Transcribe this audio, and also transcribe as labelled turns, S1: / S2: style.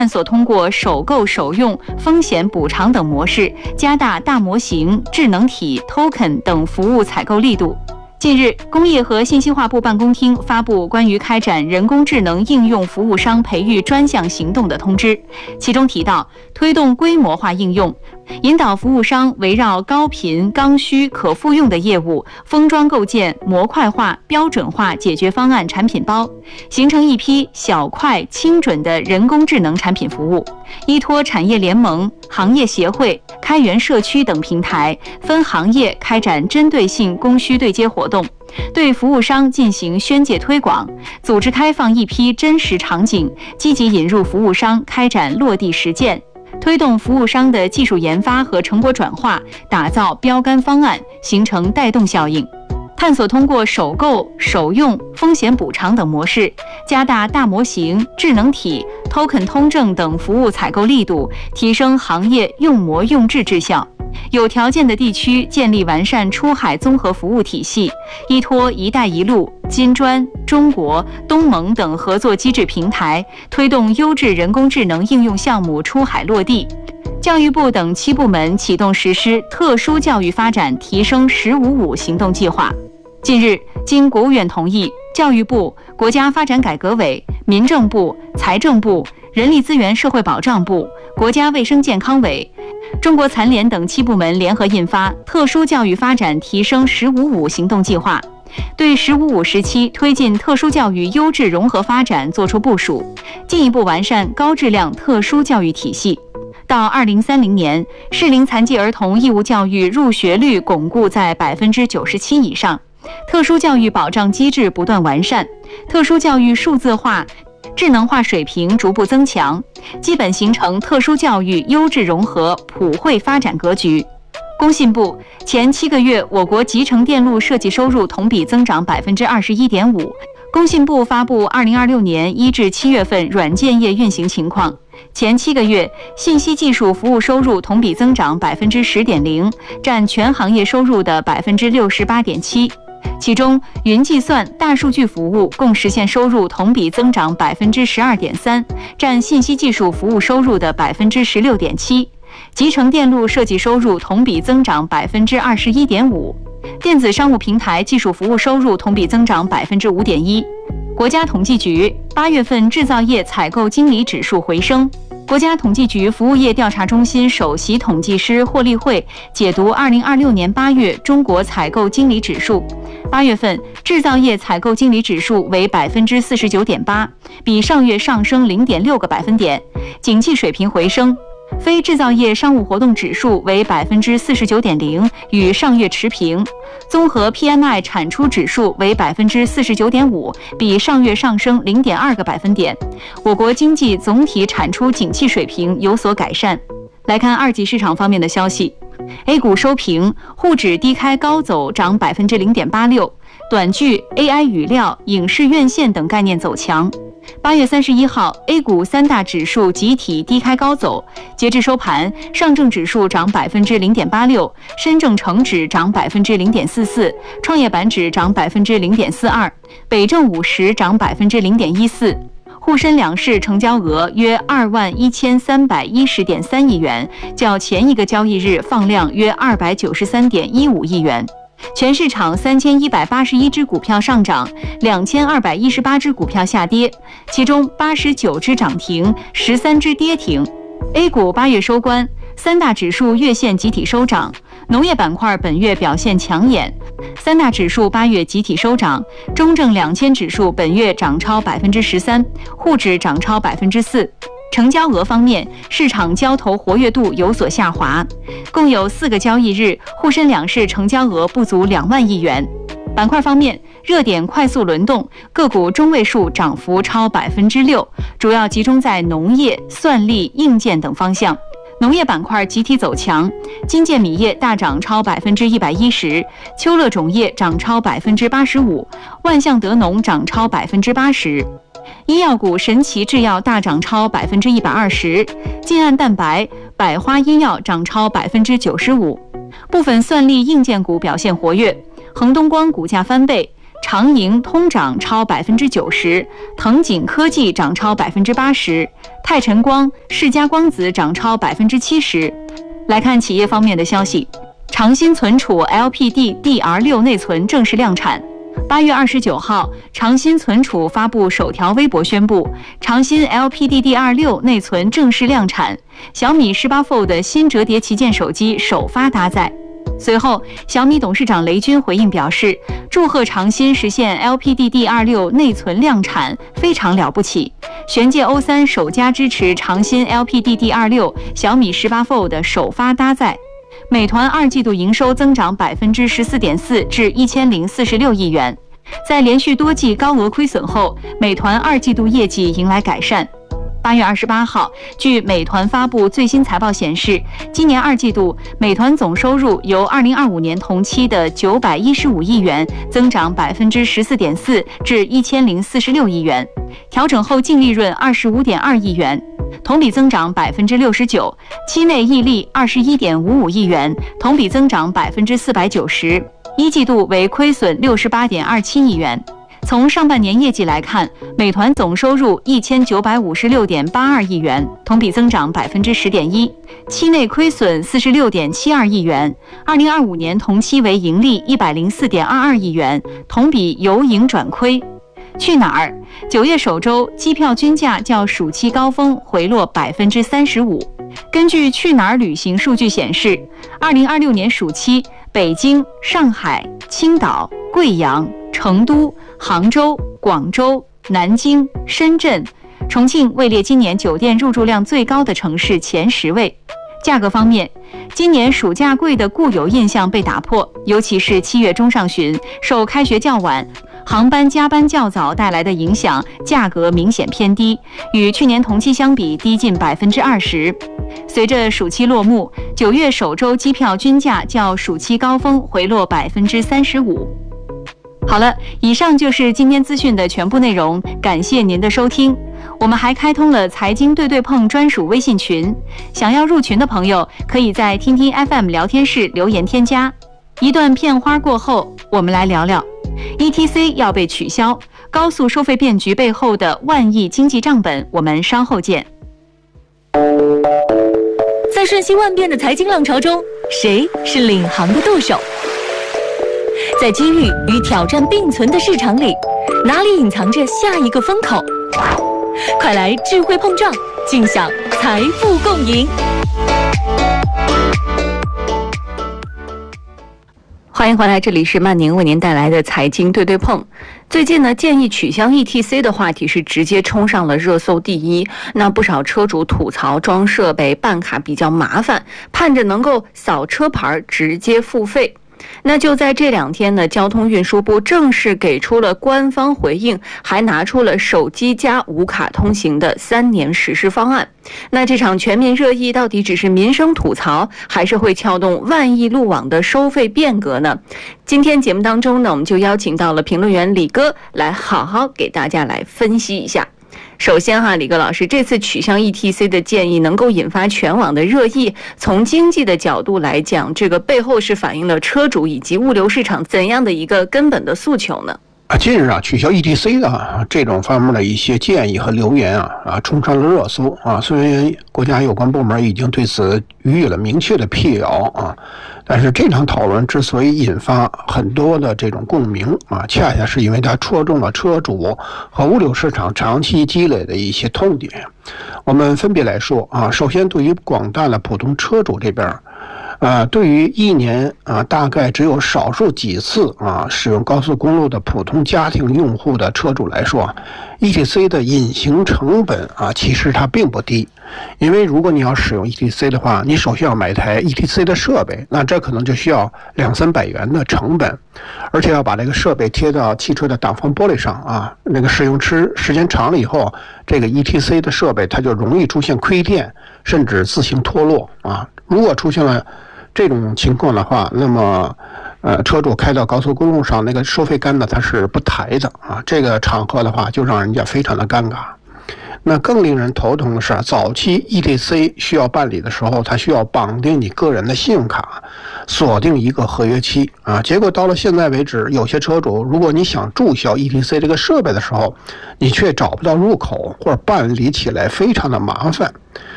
S1: 探索通过首购、首用、风险补偿等模式，加大大模型、智能体、token 等服务采购力度。近日，工业和信息化部办公厅发布关于开展人工智能应用服务商培育专项行动的通知，其中提到，推动规模化应用，引导服务商围绕高频、刚需、可复用的业务，封装构建模块化、标准化解决方案产品包，形成一批小快、精准的人工智能产品服务。依托产业联盟、行业协会、开源社区等平台，分行业开展针对性供需对接活动，对服务商进行宣介推广，组织开放一批真实场景，积极引入服务商开展落地实践，推动服务商的技术研发和成果转化，打造标杆方案，形成带动效应。探索通过首购、首用、风险补偿等模式，加大大模型、智能体、token 通证等服务采购力度，提升行业用模用质质效。有条件的地区建立完善出海综合服务体系，依托“一带一路”、金砖、中国、东盟等合作机制平台，推动优质人工智能应用项目出海落地。教育部等7部门启动实施特殊教育发展提升“1055”行动计划。近日，经国务院同意，教育部、国家发展改革委、民政部、财政部、人力资源社会保障部、国家卫生健康委、中国残联等7部门联合印发《特殊教育发展提升“1055”行动计划》，对“1055”时期推进特殊教育优质融合发展作出部署，进一步完善高质量特殊教育体系。到2030年，适龄残疾儿童义务教育入学率巩固在97%以上。特殊教育保障机制不断完善，特殊教育数字化、智能化水平逐步增强，基本形成特殊教育优质融合普惠发展格局。工信部前7个月，我国集成电路设计收入同比增长21.5%。工信部发布2026年1至7月份软件业运行情况，前7个月，信息技术服务收入同比增长10.0%，占全行业收入的68.7%。其中，云计算、大数据服务共实现收入同比增长12.3%，占信息技术服务收入的16.7%。集成电路设计收入同比增长21.5%，电子商务平台技术服务收入同比增长5.1%。国家统计局8月份制造业采购经理指数回升。国家统计局服务业调查中心首席统计师霍立慧解读2026年8月中国采购经理指数。8月份制造业采购经理指数为49.8%，比上月上升0.6个百分点，景气水平回升。非制造业商务活动指数为49.0%，与上月持平。综合 PMI 产出指数为49.5%，比上月上升0.2个百分点。我国经济总体产出景气水平有所改善。来看二级市场方面的消息 ，A 股收评，沪指低开高走，涨0.86%。短剧、AI 语料、影视院线等概念走强。8月31号 ，A 股3大指数集体低开高走，截至收盘，上证指数涨0.86%，深证成指涨0.44%，创业板指涨0.42%，北证50涨0.14%。沪深两市成交额约21310.3亿元，较前一个交易日放量约293.15亿元。全市场3181只股票上涨，2218只股票下跌，其中89只涨停，13只跌停。A 股8月收官，3大指数月线集体收涨，农业板块本月表现抢眼，3大指数8月集体收涨，中证2000指数本月涨超13%，沪指涨超4%。成交额方面，市场交投活跃度有所下滑，共有4个交易日，沪深两市成交额不足2万亿元。板块方面，热点快速轮动，个股中位数涨幅超6%，主要集中在农业、算力、硬件等方向。农业板块集体走强，金建米业大涨超110%，秋乐种业涨超85%，万象德农涨超80%。医药股神奇制药大涨超120%，晋安蛋白、百花医药涨超95%。部分算力硬件股表现活跃，恒东光股价翻倍， 长盈通涨超90%，腾景科技涨超80%，泰晨光、世嘉光子涨超70%。来看企业方面的消息，长鑫存储 LPDDR6 内存正式量产。8月29号，长鑫存储发布首条微博宣布，长鑫 LPDDR6 内存正式量产，小米18 Fold 新折叠旗舰手机首发搭载。随后，小米董事长雷军回应表示，祝贺长鑫实现 LPDDR6 内存量产，非常了不起。玄界 O3 首家支持长鑫 LPDDR6， 小米18 Fold 首发搭载。美团2季度营收增长14.4%至1046亿元，在连续多季高额亏损后，美团2季度业绩迎来改善。8月28号，据美团发布最新财报显示，今年2季度美团总收入由2025年同期的915亿元增长14.4%至1046亿元，调整后净利润25.2亿元，同比增长69%，期内溢利21.55亿元，同比增长490%，一季度为亏损68.27亿元。从上半年业绩来看，美团总收入1956.82亿元，同比增长10.1%，期内亏损46.72亿元，2025年同期为盈利104.22亿元，同比由盈转亏。去哪儿9月首周机票均价较暑期高峰回落35%。根据去哪儿旅行数据显示，2026年暑期，北京、上海、青岛、贵阳、成都、杭州、广州、南京、深圳、重庆位列今年酒店入住量最高的城市前10位。价格方面，今年暑假贵的固有印象被打破，尤其是7月中上旬，受开学较晚、航班加班较早带来的影响，价格明显偏低，与去年同期相比低近20%。随着暑期落幕，9月首周机票均价较暑期高峰回落35%。好了，以上就是今天资讯的全部内容，感谢您的收听。我们还开通了财经对对碰专属微信群，想要入群的朋友，可以在听听 FM 聊天室留言添加。一段片花过后，我们来聊聊 ETC 要被取消，高速收费变局背后的万亿经济账本，我们稍后见。
S2: 在瞬息万变的财经浪潮中，谁是领航的舵手？在机遇与挑战并存的市场里，哪里隐藏着下一个风口？快来智慧碰撞，尽享财富共赢！
S1: 欢迎回来，这里是曼宁为您带来的财经对对碰。最近呢，建议取消 ETC 的话题是直接冲上了热搜第一。那不少车主吐槽装设备办卡比较麻烦，盼着能够扫车牌直接付费。那就在这2天呢，交通运输部正式给出了官方回应，还拿出了手机加无卡通行的3年实施方案。那这场全民热议到底只是民生吐槽，还是会撬动万亿路网的收费变革呢？今天节目当中呢，我们就邀请到了评论员李哥来好好给大家来分析一下。首先李哥老师，这次取消 ETC 的建议能够引发全网的热议，从经济的角度来讲，这个背后是反映了车主以及物流市场怎样的一个根本的诉求呢？
S3: 近日取消 ETC 的这种方面的一些建议和留言冲上了热搜虽然国家有关部门已经对此予以了明确的辟谣但是这场讨论之所以引发很多的这种共鸣恰恰是因为它戳中了车主和物流市场长期积累的一些痛点。我们分别来说首先对于广大的普通车主这边对于1年大概只有少数几次使用高速公路的普通家庭用户的车主来说，ETC 的隐形成本其实它并不低。因为如果你要使用 ETC 的话，你首先要买一台 ETC 的设备，那这可能就需要200-300元的成本，而且要把这个设备贴到汽车的挡风玻璃上那个使用时间长了以后，这个 ETC 的设备它就容易出现亏电，甚至自行脱落如果出现了这种情况的话，那么车主开到高速公路上，那个收费杆呢它是不抬的这个场合的话就让人家非常的尴尬。 那更令人头疼的是早期 ETC 需要办理的时候，它需要绑定你个人的信用卡，锁定一个合约期结果到了现在为止，有些车主如果你想注销 ETC 这个设备的时候，你却找不到入口，或者办理起来非常的麻烦。